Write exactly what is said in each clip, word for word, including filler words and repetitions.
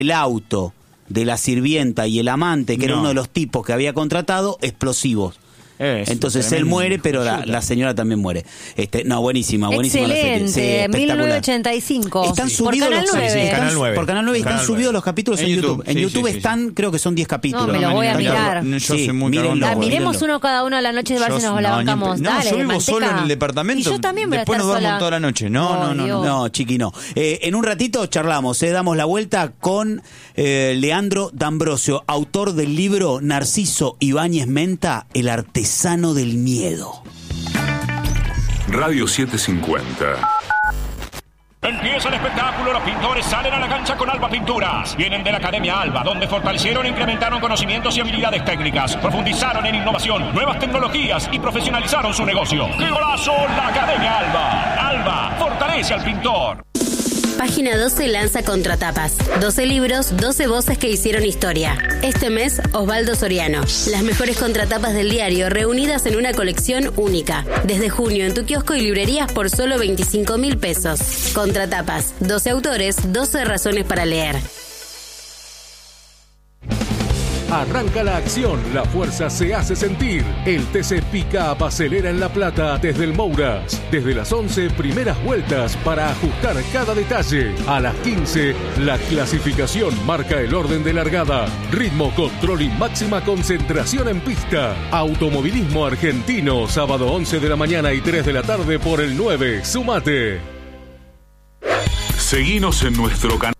el auto de la sirvienta y el amante, que no. era uno de los tipos que había contratado, explosivos. Eso, entonces él muere, pero la, la señora también muere. Este, no, buenísima, buenísima la serie. Excelente, Sí, espectacular. mil novecientos ochenta y cinco. Están sí. subidos por Canal los nueve. sí, sí, Canal nueve. Por Canal nueve están Canal subidos nueve. los capítulos en, en YouTube. YouTube. En sí, YouTube sí, están, sí. creo que son diez capítulos. No, me lo voy a mirar. Yo sí, soy muy mírenlo, Ah, miremos mírenlo. uno cada uno a la noche de ver si nos la no, bancamos. No, Dale, yo vivo manteca. solo en el departamento. Y yo también voy a Después estar nos vamos sola. toda la noche. No, Oh, no, no, Dios. no. No, chiqui, no. Eh, en un ratito charlamos, eh, damos la vuelta con eh, Leandro D'Ambrosio, autor del libro Narciso Ibáñez Menta, El artesano del miedo. Radio setecientos cincuenta. Empieza el espectáculo, los pintores salen a la cancha con Alba Pinturas. Vienen de la Academia Alba, donde fortalecieron e incrementaron conocimientos y habilidades técnicas, profundizaron en innovación, nuevas tecnologías y profesionalizaron su negocio. ¡Qué golazo! La Academia Alba. Alba fortalece al pintor. Página doce lanza Contratapas. doce libros, doce voces que hicieron historia. Este mes, Osvaldo Soriano. Las mejores contratapas del diario reunidas en una colección única. Desde junio en tu kiosco y librerías por solo veinticinco mil pesos. Contratapas. doce autores, doce razones para leer. Arranca la acción, la fuerza se hace sentir. El T C Pickup acelera en La Plata desde el Mouras. Desde las once, primeras vueltas para ajustar cada detalle. A las quince, la clasificación marca el orden de largada. Ritmo, control y máxima concentración en pista. Automovilismo argentino, sábado once de la mañana y tres de la tarde por el nueve. Sumate. Seguinos en nuestro canal.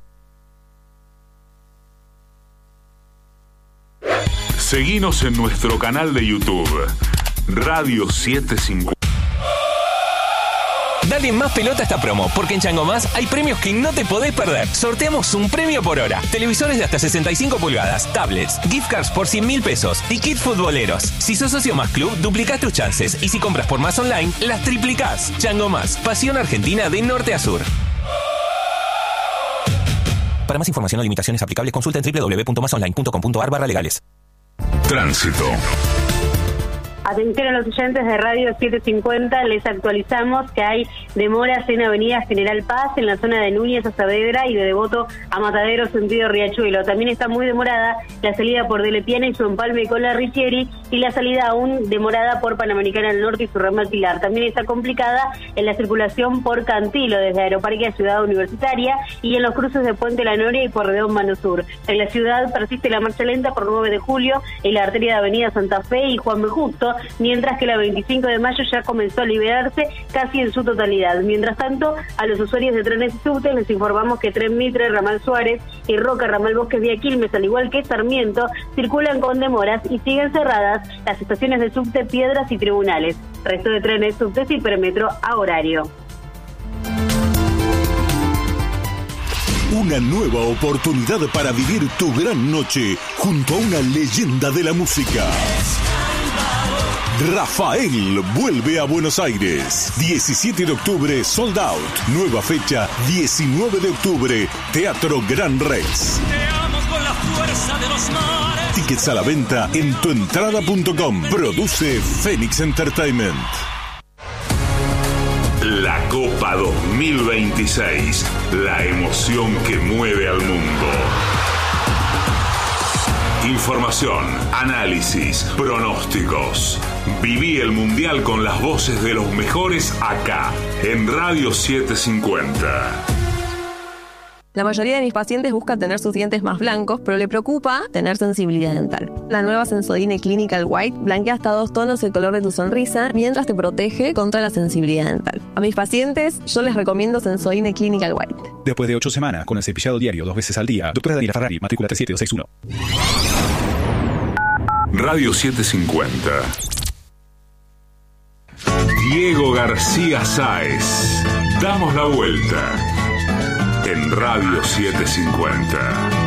Seguinos en nuestro canal de YouTube, Radio setecientos cincuenta. Dale más pelota a esta promo, porque en Chango Más hay premios que no te podés perder. Sorteamos un premio por hora. Televisores de hasta sesenta y cinco pulgadas, tablets, gift cards por cien mil pesos y kits futboleros. Si sos socio Más Club, duplicás tus chances. Y si compras por Más Online, las triplicás. Chango Más, pasión argentina de norte a sur. Para más información o limitaciones aplicables, consulta en doble u doble u doble u punto más online punto com punto a r barra legales. Tránsito. Atención a los oyentes de Radio setecientos cincuenta, les actualizamos que hay demoras en Avenida General Paz, en la zona de Núñez a Saavedra y de Devoto a Matadero, sentido Riachuelo. También está muy demorada la salida por Delepiana y su empalme con la Richieri, y la salida aún demorada por Panamericana del Norte y su ramal Pilar. También está complicada en la circulación por Cantilo, desde Aeroparque a Ciudad Universitaria, y en los cruces de Puente La Noria y por Redón Mano Sur. En la ciudad persiste la marcha lenta por nueve de julio en la arteria de Avenida Santa Fe y Juan B. Justo, mientras que la veinticinco de mayo ya comenzó a liberarse casi en su totalidad. Mientras tanto, a los usuarios de trenes y subtes les informamos que Tren Mitre, Ramal Suárez y Roca, Ramal Bosques Vía Quilmes, al igual que Sarmiento, circulan con demoras y siguen cerradas las estaciones de subte Piedras y Tribunales. Resto de trenes, subtes y Permetro a horario. Una nueva oportunidad para vivir tu gran noche junto a una leyenda de la música. Rafael vuelve a Buenos Aires. diecisiete de octubre, sold out. Nueva fecha, diecinueve de octubre, Teatro Gran Rex. Te amo con la fuerza de los mares. Tickets a la venta en tuentrada punto com. Produce Phoenix Entertainment. La Copa dos mil veintiséis. La emoción que mueve al mundo. Información, análisis, pronósticos. Viví el Mundial con las voces de los mejores acá, en Radio setecientos cincuenta. La mayoría de mis pacientes busca tener sus dientes más blancos, pero le preocupa tener sensibilidad dental. La nueva Sensodyne Clinical White blanquea hasta dos tonos el color de tu sonrisa, mientras te protege contra la sensibilidad dental. A mis pacientes, yo les recomiendo Sensodyne Clinical White. Después de ocho semanas, con el cepillado diario dos veces al día, doctora Daniela Ferrari, matrícula tres siete dos seis uno. Radio setecientos cincuenta. Diego García Sáez. Damos la vuelta en Radio setecientos cincuenta.